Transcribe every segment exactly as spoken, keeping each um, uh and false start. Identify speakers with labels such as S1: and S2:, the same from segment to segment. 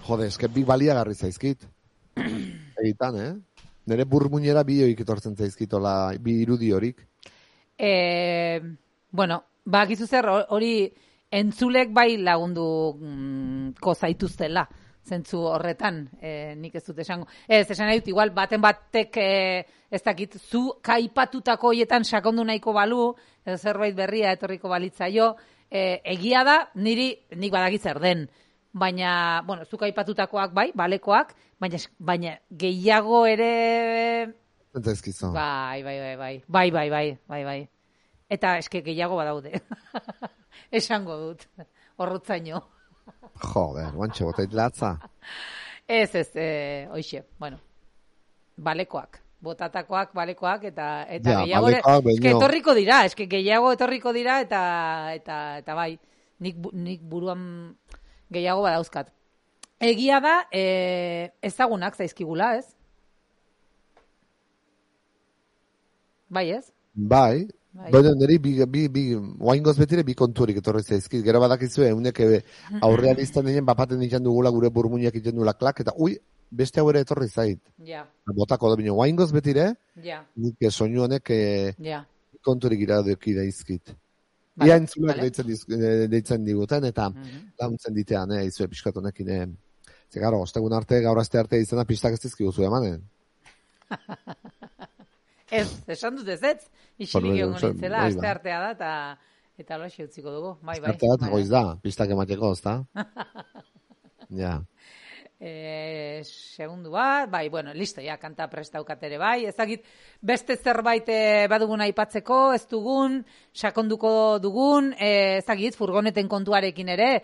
S1: Jode, eske bi baliagarri zaizkit. Egitan, eh? Nere burmuinera bi hoik etortzen zaizkitola, bi irudi horik.
S2: E, bueno, ba, gizu zer, hori entzulek bai lagundu mm, ko zaituztela, zentzu horretan, e, nik ez dut esango. Ez, esan nahi dut, igual, baten batek, e, ez dakit, zu kaipatutako hoietan sakondu nahiko balu, edo zerbait berria etorriko balitzaio, e, egia da, niri, nik badakit zer den, baina, bueno, zu kaipatutakoak bai, balekoak, baina, baina gehiago ere...
S1: Entzazkizo.
S2: Bai, bai, bai, bai, bai, bai, bai, bai, bai. Eta eske gehiago badaude. Esango dut, horrotzaino.
S1: Joder, guantxe, botait latza.
S2: Ez, ez, e, oixe, bueno, balekoak, botatakoak, balekoak, eta, eta
S1: ja,
S2: gehiago,
S1: balekoak,
S2: eske etorriko dira, eske gehiago etorriko dira, eta, eta, eta bai, nik, nik buruan gehiago badauzkat. Egia da, e, ezagunak zaizkigula, ez? Bai, ez?
S1: Bai, bai. Bueno, niri bi, bi, bi, oaingoz betire bi konturik etorri zaizkit. Gero badakizue, eunek aurrean izan denen, bapaten ditzen dugula gure burmuinak iten dula klak, eta ui, beste hau ere etorri zait.
S2: Ja.
S1: Botako da, bine, oaingoz betire,
S2: ja.
S1: nik soinu honek
S2: ja.
S1: konturik iradoki daizkit. Vale. Ia entzulak vale. deitzen, deitzen diguten, eta mm -hmm. launtzen ditean, eh, izue pixkat honekin. Eh. Zegaro, ostegun arte, gaur aste arte izena pistak ez dizkiguzu emanen.
S2: Ez, esan dut ez ez, isilik egon nintzela, aste artea da, eta eta loa utziko dugu, bai, bai.
S1: Aste artea goiz da, pistak emateko, ez da? Ja.
S2: E, segundu bat, bai, bueno, listo, ja, kanta prestaukat ere, bai, ez dakit, beste zerbait e, badugun aipatzeko, ez dugun, sakonduko dugun, e, ez dakit, furgoneten kontuarekin ere,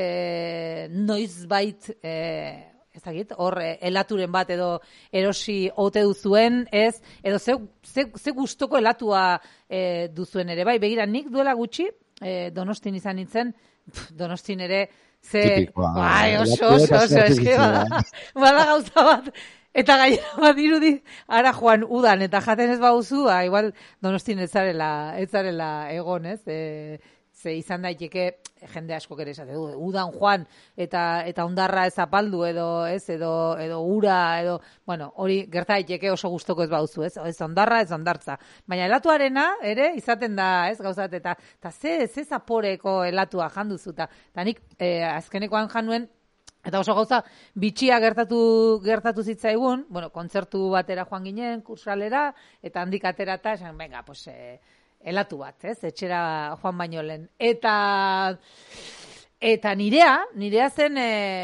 S2: e, noiz bait, e, ez dakit, hor, elaturen bat edo erosi ote duzuen, ez, edo ze, ze, ze gustoko elatua e, duzuen ere, bai, begira, nik duela gutxi, e, Donostin izan nintzen, pff, Donostin ere, ze,
S1: tipikoa,
S2: bai, oso, oso, oso, eske, bada, bada gauza bat, eta gainera bat dirudi, ara joan udan, eta jaten ez bauzu, ba, igual, Donostin ez zarela, ez zarela egon, ez, e, ze izan daiteke jende asko ere esate du, udan joan eta eta hondarra ez apaldu edo ez edo edo ura edo bueno, hori gerta daiteke oso gustoko ez bauzu, ez? Ez hondarra, ez hondartza. Baina elatuarena ere izaten da, ez? Gauzat eta ta ze ze zaporeko elatua janduzuta. Ta nik eh, azkenekoan januen eta oso gauza bitxia gertatu gertatu zitzaigun, bueno, kontzertu batera joan ginen, kursalera eta handik aterata, esan, venga, pues eh, elatu bat, ez? Etxera joan baino lehen. Eta eta nirea, nirea zen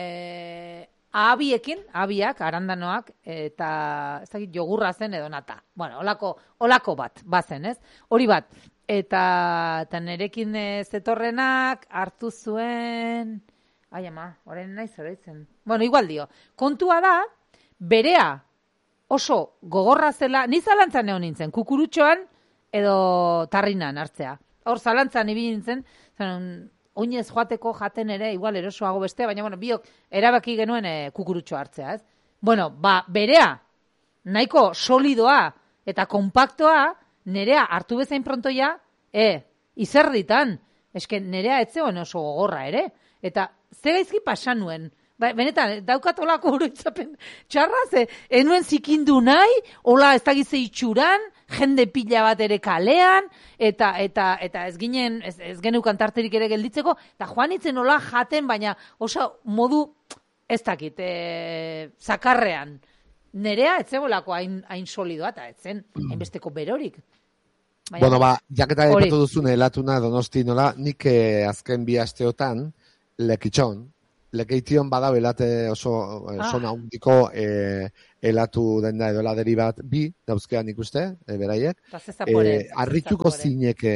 S2: e, ahabiekin, ahabiak, arandanoak, eta ez dakit jogurra zen edo nata. Bueno, olako, olako bat, bazen, ez? Hori bat. Eta, eta nerekin zetorrenak hartu zuen... Ai, ama, horren nahi zoroitzen. Bueno, igual dio. Kontua da, berea oso gogorra zela, ni zalantzan egon nintzen, kukurutxoan, edo tarrinan hartzea. Hor zalantzan ibili nintzen, zen, oinez joateko jaten ere, igual erosoago beste, baina, bueno, biok erabaki genuen e, kukurutxo hartzea, ez? Bueno, ba, berea, nahiko solidoa eta kompaktoa, nerea hartu bezain prontoia, e, izerditan, eske nerea etzegoen oso gogorra ere, eta ze gaizki pasan nuen, ba, benetan, daukat olako oroitzapen txarra, ze, enuen zikindu nahi, hola ez dagize itxuran, jende pila bat ere kalean, eta eta eta ez ginen, ez, ez geneukan tarterik ere gelditzeko, eta joan itzen hola jaten, baina oso modu, ez dakit, e, zakarrean. Nerea, ez zegolako hain, hain solidoa, eta ez zen, hainbesteko berorik.
S1: Baina, bueno, ba, jaketa epatu duzune, elatuna Donosti nola, nik eh, azken bi asteotan, lekitxon, lekeition badau elate oso eh, ah. zona hundiko eh, elatu denda edo eladeri bat bi, dauzkean ikuste, e, beraiek. Eh, arrituko zineke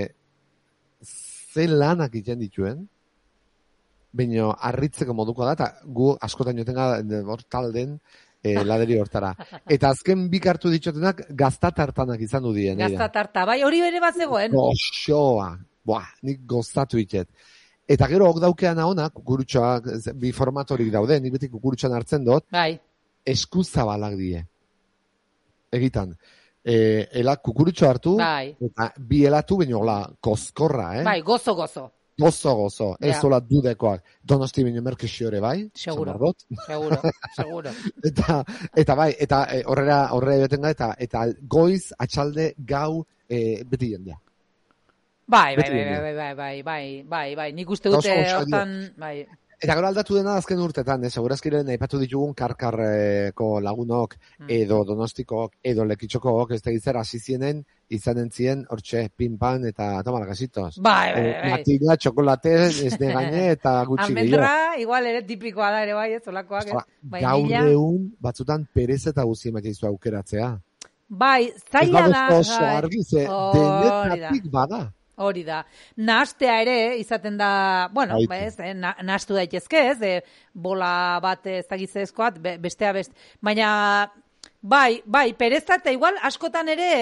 S1: ze lanak iten dituen, baina arritzeko moduko da, eta gu askotan joten hor talden e, laderi hortara. Eta azken bik hartu ditzotenak gaztatartanak izan du dien.
S2: Gaztatarta, bai, hori bere bat zegoen.
S1: Goxoa, buah, nik gozatu iket. Eta gero hok daukean ahona, kukurutxoak, bi formatorik daude, nik beti kukurutxoan hartzen dut,
S2: bai.
S1: Eskuzabalak die. Egitan, e, ela kukurutxo hartu,
S2: bai.
S1: eta bi elatu, baina hola, kozkorra, eh?
S2: Bai, gozo-gozo.
S1: Gozo, gozo. Ez zola dudekoak. Donosti bine merkesiore bai.
S2: Seguro, seguro, seguro.
S1: eta, eta bai, eta horrela, horrela beten eta, eta goiz, atxalde, gau, e, beti jendea.
S2: Bai, bai, bai, bai, bai, bai, bai, bai, bai, nik uste dute hortan, bai.
S1: Eta gero aldatu dena azken urtetan, eh, segurazkiren aipatu ditugun karkarreko lagunok, mm. edo donostikok, edo lekitxokok, ez da gizera, asizienen, izanen zien, hortxe, pinpan, eta toma lagasitos.
S2: Bai, bai, bai.
S1: Matina, txokolate, ez de gaine, eta gutxi gehiago.
S2: Almendra, igual ere tipikoa da ere bai, ez, olakoak, ez.
S1: Gaur egun, batzutan perez eta guzti ematen izu aukeratzea.
S2: Bai, zaila da.
S1: Ez oso argi, ze, denetatik bada.
S2: Hori da. Nahastea ere, izaten da, bueno, ez, eh, nahastu daitezke, ez, eh, bola bat ez dagizezkoat, be, bestea best. Baina, bai, bai, perezta eta igual, askotan ere,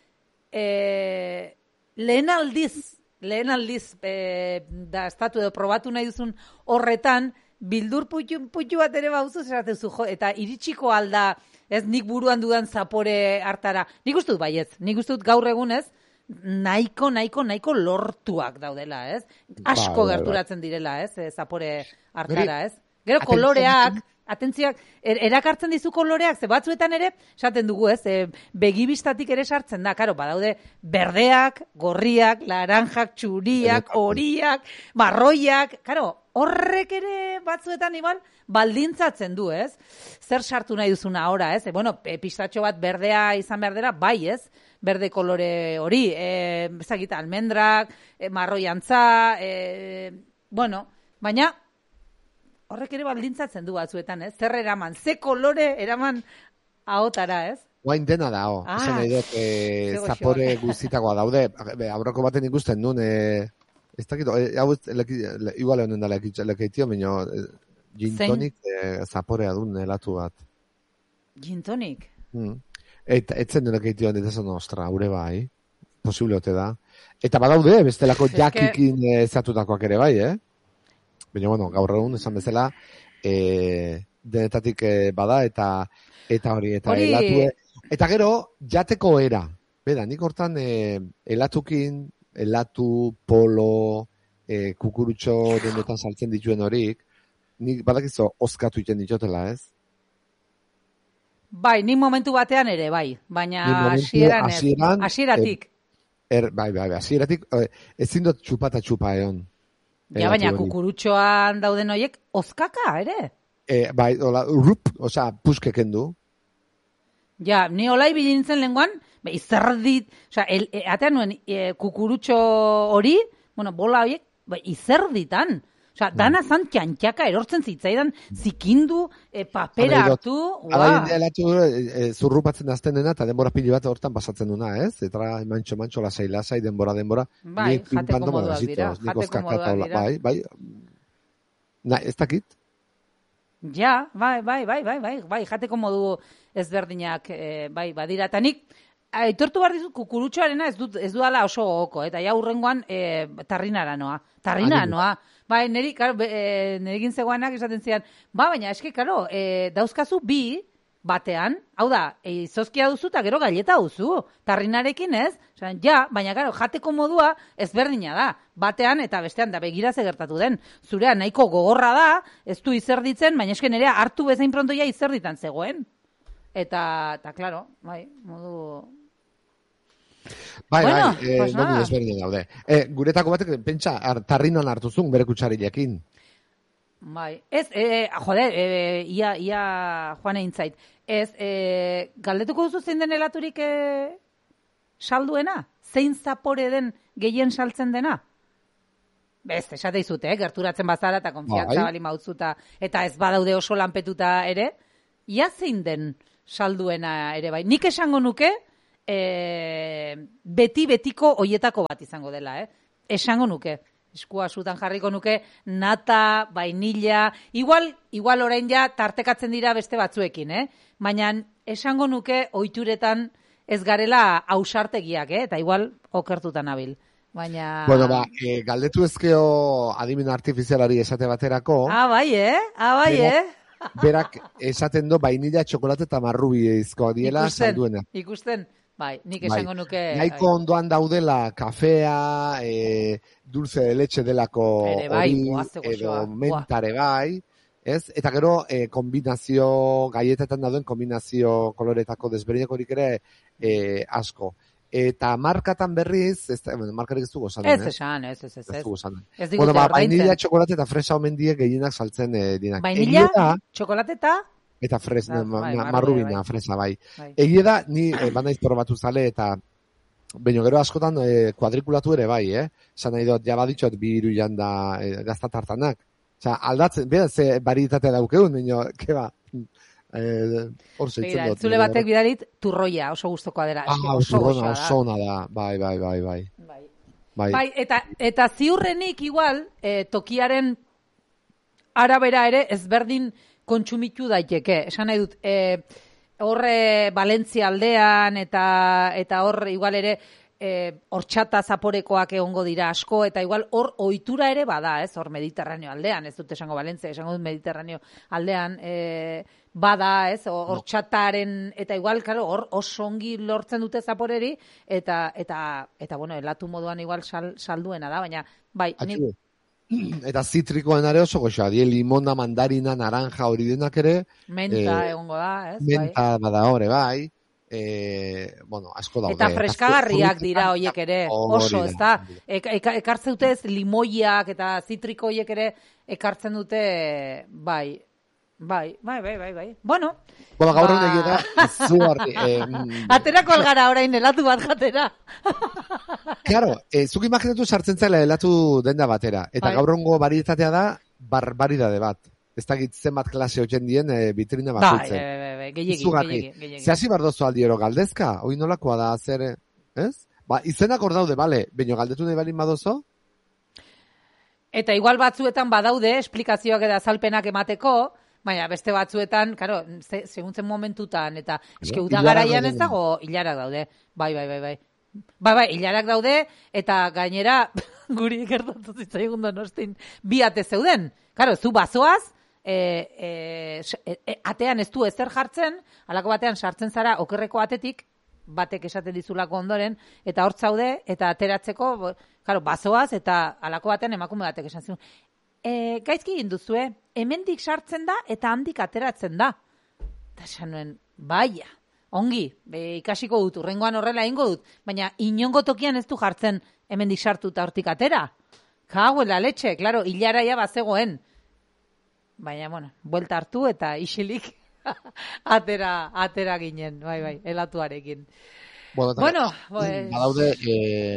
S2: eh, lehen aldiz, lehen aldiz, eh, da, estatu edo probatu nahi duzun horretan, bildur puitu, puitu bat ere bauzu, zeratezu, jo, eta iritsiko alda, ez, nik buruan dudan zapore hartara. Nik uste dut baietz, nik uste dut gaur egun, ez, nahiko, nahiko, nahiko lortuak daudela, ez? Asko ba, gerturatzen direla, ez? Zapore hartara, ez? Gero koloreak, atentzioak, er, erakartzen dizu koloreak, ze batzuetan ere, esaten dugu, ez? E, begibistatik ere sartzen da, karo, badaude berdeak, gorriak, laranjak, txuriak, horiak, marroiak, karo, horrek ere batzuetan igual baldintzatzen du, ez? Zer sartu nahi duzuna ora, ez? E, bueno, pistatxo bat berdea izan behar dela, bai, ez? Berde kolore hori, eh, ezagita, almendrak, eh, marroiantza, eh, bueno, baina horrek ere baldintzatzen du batzuetan, ez? Zer eraman, ze kolore eraman ahotara, ez?
S1: Guain dena da, ho. Ah, esan nahi dut, eh, zapore guztitakoa daude. Aurreko baten ikusten duen, eh, ez dakit, eh, hau, le, igual honen da lekeitio, baina gin tonic eh, zaporea duen helatu bat.
S2: Gin tonic?
S1: Hmm. Eta etzen dut egitean eta zan ostra, haure bai, posible ote da. Eta badaude, bestelako jakikin ezatutakoak ere bai, eh? Baina, bueno, gaur egun, esan bezala, e, denetatik bada, eta eta hori, eta hori... elatu. Eta gero, jateko era. Beda, nik hortan, e, elatukin, elatu, polo, e, kukurutxo denetan saltzen dituen horik, nik badakizo, oskatu iten ditotela, ez?
S2: Bai, nik momentu batean ere, bai. Baina hasieran ez. Hasieratik.
S1: Er, bai, bai, bai, hasieratik. Ezin dut txupa eta txupa egon.
S2: Ja, baina kukurutxoan dauden horiek, ozkaka, ere?
S1: E, bai, hola, rup, oza, puskeken du.
S2: Ja, ni hola ibili nintzen lenguan, bai, izerdit, oza, el, e, atean nuen e, kukurutxo hori, bueno, bola horiek, bai, izerditan. Osa, dana zan txantxaka erortzen zitzaidan, zikindu, e, papera hartu.
S1: Hala elatu e, zurrupatzen azten dena, eta denbora pili bat hortan pasatzen duna, ez? Eta mantxo, mantxo, lasai, lasai, denbora, denbora.
S2: Bai, jate komodoak dira. Jate komodoak dira.
S1: Bai, bai. Na, ez dakit?
S2: Ja, bai, bai, bai, bai, bai, bai, jate komodu ezberdinak, e, bai, badira. Eta nik, aitortu behar dizut, kukurutxoarena ez, dut, ez duala oso gogoko, eta ja hurrengoan e, tarrinara noa. Tarrinara noa. Bai, neri, karo, e, neri gintzegoanak esaten zian, ba, baina eski, karo, e, dauzkazu bi batean, hau da, e, izozkia duzu eta gero galleta duzu, tarrinarekin ez, osan, ja, baina, karo, jateko modua ezberdina da, batean eta bestean, da begira ze gertatu den, zurea nahiko gogorra da, ez du izerditzen, baina eski nerea hartu bezain prontoia izerditan zegoen. Eta, eta, klaro, bai, modu...
S1: Bai,
S2: bueno,
S1: bai, eh,
S2: pues
S1: modu desberdin daude. Eh, guretako batek, pentsa, tarrinan hartuzun bere kutsarilekin.
S2: Bai, ez, eh, joder, eh, ia, ia joan egin zait. Ez, eh, galdetuko duzu zein den helaturik eh, salduena? Zein zapore den gehien saltzen dena? Ez, esate izute, eh, gerturatzen bazara eta konfiantza bai. Bali mautzuta, eta ez badaude oso lanpetuta ere, ia zein den salduena ere bai. Nik esango nuke, E, beti betiko hoietako bat izango dela, eh? Esango nuke. Eskua sutan jarriko nuke nata, vainilla, igual, igual orain ja tartekatzen dira beste batzuekin, eh? Baina esango nuke ohituretan ez garela ausartegiak, eh? Eta igual okertutan nabil. Baina...
S1: Bueno, ba, e, galdetu ezkeo adimen artifizialari esate baterako.
S2: Ah, bai, eh? Ah, bai, eh?
S1: Berak esaten do vainilla, txokolate eta marrubi izkoa diela salduena.
S2: Ikusten, bai, nik esango nuke...
S1: Nahiko bai. Ondoan daudela kafea, e, dulce de leche delako hori, bai, edo mentare bai, ez? Eta gero, e, kombinazio, gaietetan dauden kombinazio koloretako desberdinakorik ere e, asko. Eta markatan berriz, ez, markarik ez dugu esan.
S2: Ez esan, ez, ez, ez.
S1: Ez dugu esan.
S2: Ez digute
S1: bueno, ba,
S2: ordaintzen.
S1: Vainilla, txokolate eta fresa omen die gehienak saltzen eh, dienak.
S2: Vainilla, txokolate eta...
S1: Eta fres,
S2: da,
S1: ma,
S2: bai,
S1: marrubina,
S2: bai.
S1: fresa, bai.
S2: bai.
S1: Egia da, ni eh, banaiz probatu zale, eta baino gero askotan eh, kuadrikulatu ere bai, eh? Zan nahi dut, jaba ditxot, bi iru janda eh, gaztatartanak. Osa, aldatzen, bera, ze barietate daukeun, baino, keba, eh, hor zeitzen dut.
S2: Zule batek bidalit, turroia, oso gustokoa dela.
S1: Ah,
S2: oso
S1: turroia, oso ona da, bai, bai, bai, bai.
S2: Bai,
S1: bai.
S2: bai eta, eta ziurrenik igual, eh, tokiaren arabera ere ezberdin kontsumitu daiteke. Esan nahi dut, e, horre Valentzia aldean eta eta hor igual ere e, hortxata zaporekoak egongo dira asko, eta igual hor ohitura ere bada, ez? Hor Mediterraneo aldean, ez dut esango Valentzia, esango dut Mediterraneo aldean, e, bada, ez? Hortxataren, eta igual, claro, hor oso ongi lortzen dute zaporeri, eta, eta, eta bueno, elatu moduan igual sal, salduena da, baina, bai, nik...
S1: Eta zitrikoen ere oso goxoa, die limona, mandarina, naranja hori denak ere.
S2: Menta eh, egongo da, ez?
S1: Menta bai. Bada hori, bai. Eh, bueno, asko daude.
S2: Eta freskagarriak dira hoiek ere, oso, ez da? Ekartzen dute ez limoiak eta zitriko hoiek ere ekartzen dute, bai, bai, bai, bai, bai, bai. Bueno,
S1: bueno, gaur ba... egia da, zuarri. Eh,
S2: Aterako algara orain helatu bat jatera.
S1: Claro, eh, zuk imaginatu sartzen zela helatu denda batera. Eta bai. Gaurrongo barietatea da, barbaridade bat. Ez da gitzen bat klase hotzen dien e, vitrina bakutzen.
S2: Bai, bai, bai, gehiagin, gehiagin, gehiagin.
S1: Zehasi bardozu aldiero galdezka, hoi nolakoa da zer, ez? Ba, izenak hor daude, bale, baino galdetu nahi balin badozo?
S2: Eta igual batzuetan badaude, esplikazioak eta azalpenak emateko, baina beste batzuetan, karo, seguntzen momentutan, eta eske udagaraian ez dago hilarak daude. Bai, bai, bai, bai. Bai, bai, hilarak daude, eta gainera, guri gertatu zitzaigun Donostin, bi ate zeuden. Karo, zu bazoaz, e, e, e, atean ez du ezer jartzen, halako batean sartzen zara okerreko atetik, batek esaten dizulako ondoren, eta hor zaude, eta ateratzeko, karo, bazoaz, eta halako batean emakume batek esan zigun. E, gaizki egin duzue, hemendik sartzen da, eta handik ateratzen da. Eta esan nuen, baia. Ongi, be, ikasiko dut, urrengoan horrela egingo dut, baina inongo tokian ez du jartzen hemendik sartu eta hortik atera. Kaguela letxe, klaro, hilaraia bazegoen. Baina, bueno, buelta hartu eta isilik atera, atera ginen, bai, bai, elatuarekin.
S1: Bueno,
S2: bueno pues...
S1: badaude, eh,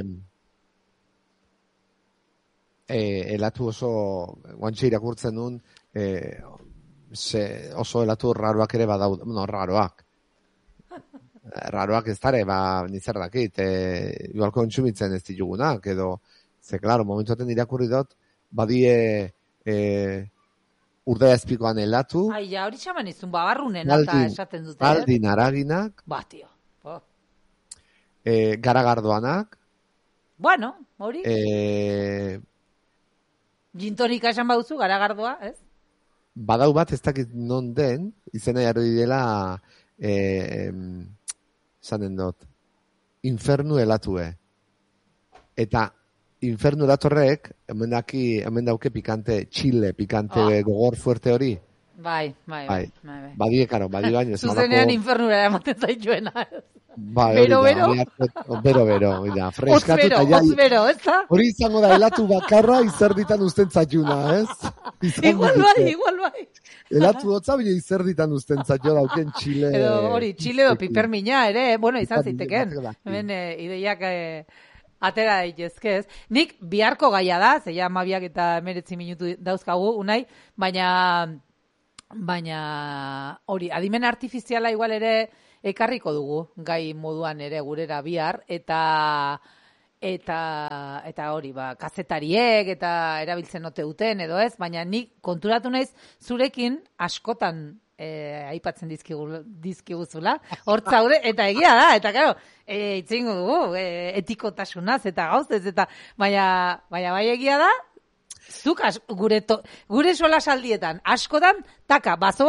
S1: eh, elatu oso, guantxe irakurtzen duen, eh, ze, oso elatu raroak ere badaude, no, raroak. Raroak ez dara, ba, nizar dakit, e, igual kontsumitzen ez ditugunak, edo, ze, klaro, momentuaten irakurri dut, badie e, urdea ezpikoan elatu.
S2: Ai, ja, hori txaman izun, babarrunen eta esaten dute.
S1: Aldin araginak.
S2: Ba, tio. Oh.
S1: E, garagardoanak.
S2: Bueno, hori.
S1: E,
S2: Gintonika esan bauzu, garagardoa, ez?
S1: Badau bat, ez dakit non den, izena jarri dela... E, zanen dut, infernu elatue. Eta infernu elatorrek, hemen, daki, hemen dauke pikante, txile, pikante oh. gogor fuerte hori.
S2: Bai, bai, bai. bai, bai.
S1: Badie, karo, badie baino.
S2: Zuzenean infernura ematen zaituena.
S1: Bai,
S2: bero, bero.
S1: Bero, bero. Freskatu
S2: eta jai. Osbero, ez da?
S1: Hori izango da, elatu bakarra izerditan usten zaituna, ez?
S2: Igual bai, igual bai.
S1: Elatu dotza, bine izerditan usten zaitio dauken txile.
S2: Edo hori, txile edo pipermina ere, bueno, izan ziteken. Hemen e, ideiak e, atera daitezke, ez? Nik biharko gaia da, zeia amabiak eta emeretzi minutu dauzkagu, unai, baina... Baina hori, adimen artifiziala igual ere ekarriko dugu, gai moduan ere gurera bihar, eta eta eta hori, ba, kazetariek eta erabiltzen ote duten edo ez, baina nik konturatu naiz zurekin askotan e, aipatzen dizkigu, dizkiguzula, hor zaude, eta egia da, eta claro, e, itzingu dugu, e, etikotasunaz eta gauzez, eta baina, baina bai egia da, zuk as, gure, to, gure sola saldietan, askotan, taka, bazoaz,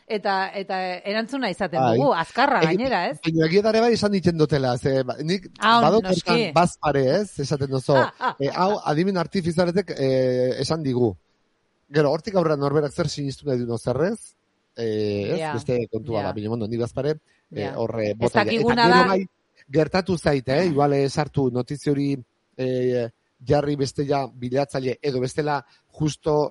S2: eta eta erantzuna izaten dugu, azkarra gainera, ez?
S1: Baina egia dare bai esan ditzen dutela, ze nik badokertan bazpare, ez? Esaten duzu, hau adimen artifizialetek esan digu. Gero, hortik aurra norberak zer sinistu nahi duen zerrez, ez? Beste kontua da, baina mondo, ni bazpare, horre bota. Eta gero bai, gertatu zaite, igual sartu notizio hori jarri beste ja bilatzaile, edo bestela justo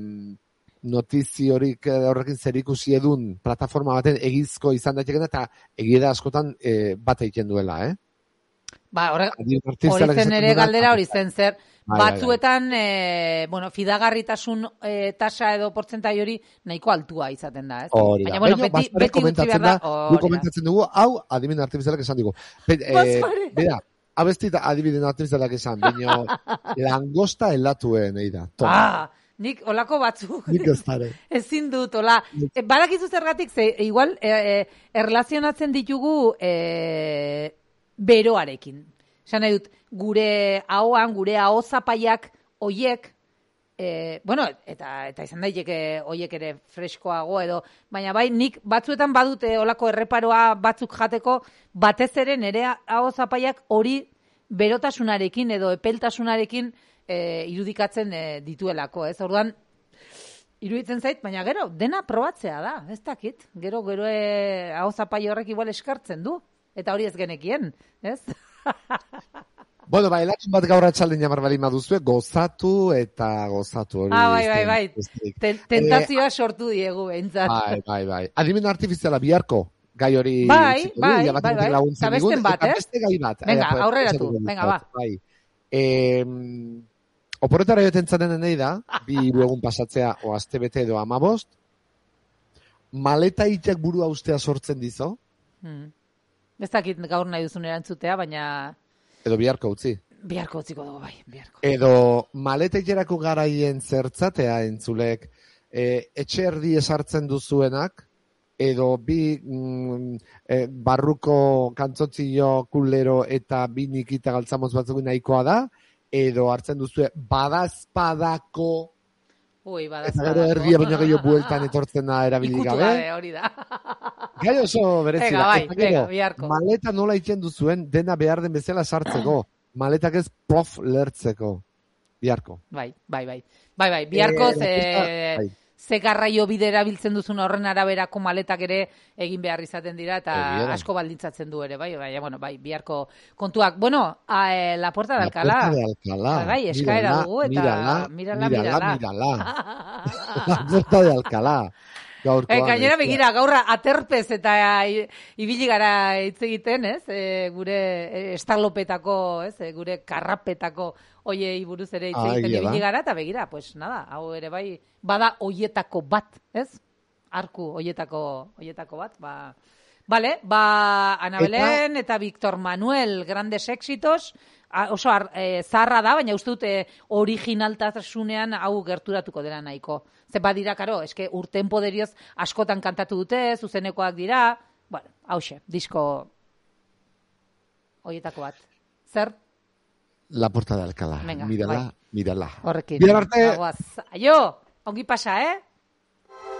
S1: notiziorik horrekin zerikusi edun plataforma baten egizko izan daitekena eta egia da askotan bat egiten duela, eh?
S2: Ba, hori zen ere galdera hori zen zer, batzuetan, bueno, fidagarritasun tasa edo portzentai hori nahiko altua izaten da, ez?
S1: Hori da, baina beti utzi behar da, gu komentatzen dugu, hau adimen artifizialak esan digu. Bera, abestit adibiden artifizialak esan, baina langosta helatuen, nahi da.
S2: Ah! Nik olako batzuk.
S1: Nik ez dara.
S2: Ezin dut, ola. E, barakizu zergatik, ze, igual, e, e, erlazionatzen ditugu e, beroarekin. Esan nahi dut, gure ahoan, gure aho zapaiak oiek, e, bueno, eta, eta izan daiteke oiek ere freskoago edo, baina bai, nik batzuetan badute olako erreparoa batzuk jateko, batez ere nire aho zapaiak hori berotasunarekin edo epeltasunarekin E, irudikatzen e, dituelako, ez? Orduan, iruditzen zait, baina gero, dena probatzea da, ez dakit. Gero, gero, e, hau zapai horrek igual eskartzen du, eta hori ez genekien, ez?
S1: Bueno, bai, elatun bat gaur atxalden jamar bali maduzue, gozatu eta gozatu hori.
S2: Ah, bai, bai, bai, Ten, tentazioa e, sortu diegu, behintzat.
S1: Bai, bai, bai. Adimen artifiziala biharko, gai hori...
S2: Bai, bai, bai, bai, eta besten bat, eh?
S1: Beste gai bat.
S2: Venga, eh, aurreratu, venga, ba.
S1: Bai. Eh, Oporretara joten zanen nahi da, bi egun pasatzea o aste bete edo amabost, maleta itek burua ustea sortzen dizo?
S2: Hmm. Ez dakit gaur nahi duzun erantzutea, baina...
S1: Edo biharko utzi.
S2: Biharko utziko dugu, bai, biharko.
S1: Edo maleta iterako garaien zertzatea entzulek, e, etxe erdi esartzen duzuenak, edo bi mm, e, barruko kantzotzio kulero eta bi nikita galtzamoz batzuk nahikoa da, edo hartzen duzue badazpadako
S2: Ui, badazpadako.
S1: Eta gero erdia baina gehiago bueltan etortzen da erabili gabe.
S2: Ikutu gabe, hori da.
S1: Gai oso berezia.
S2: Ega, bai, ega, biharko.
S1: Maleta nola itzen duzuen dena behar den bezala sartzeko. Maletak ez prof lertzeko. Biharko.
S2: Bai, bai, bai. Bai, bai, biharko ze... Bai. Ze garraio bidera biltzen duzun horren araberako maletak ere egin behar izaten dira eta Egiera. Asko baldintzatzen du ere, bai, bai, bueno, bai, biharko kontuak. Bueno, a, eh, la puerta de Alcalá.
S1: La puerta de Alcalá.
S2: Bai, eskaera dugu eta
S1: mirala,
S2: mirala,
S1: mirala. mirala. La puerta de Alcalá.
S2: E, gainera begira, gaurra aterpez eta ibili gara hitz egiten, ez? E, gure estalopetako, ez? E, gure karrapetako oiei buruz ere hitz egiten ibili gara, eta begira, pues nada, hau ere bai, bada oietako bat, ez? Arku oietako, oietako bat, ba... Vale, ba Ana Belén eta, eta Víctor Manuel, grandes éxitos, oso ar, e, zarra da, baina uste dute originaltasunean hau gerturatuko dela nahiko. Ze badira, karo, eske urten poderioz askotan kantatu dute, zuzenekoak dira, bueno, hause, disko hoietako bat. Zer?
S1: La puerta de Alcalá. Venga, mírala, bai. mírala.
S2: Horrekin.
S1: Bien arte.
S2: Aio, ongi pasa, eh?